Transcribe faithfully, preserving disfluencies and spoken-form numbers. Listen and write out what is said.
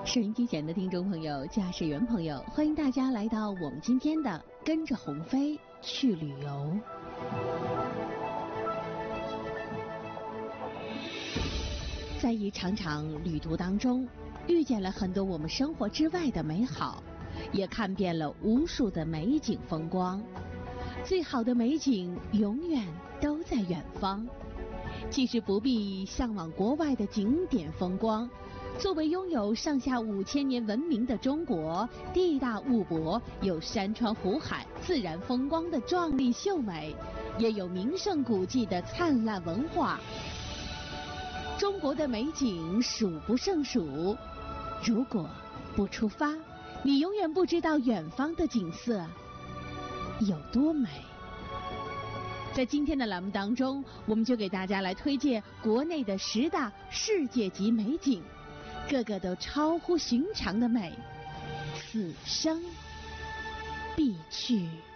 收音机前的听众朋友、驾驶员朋友，欢迎大家来到我们今天的跟着鸿飞去旅游。在一场场旅途当中，遇见了很多我们生活之外的美好，也看遍了无数的美景风光。最好的美景永远都在远方。其实不必向往国外的景点风光，作为拥有上下五千年文明的中国，地大物博，有山川湖海、自然风光的壮丽秀美，也有名胜古迹的灿烂文化。中国的美景数不胜数，如果不出发，你永远不知道远方的景色有多美。在今天的栏目当中，我们就给大家来推荐国内的十大世界级美景，个个都超乎寻常的美，此生必去。